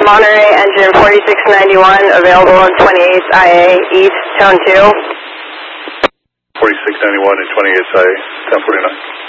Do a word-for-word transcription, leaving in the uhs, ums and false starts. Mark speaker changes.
Speaker 1: Monterey engine forty-six ninety-one, available on twenty-eighth I A, East, tone two.
Speaker 2: forty-six ninety-one and twenty-eighth I A, ten forty-nine.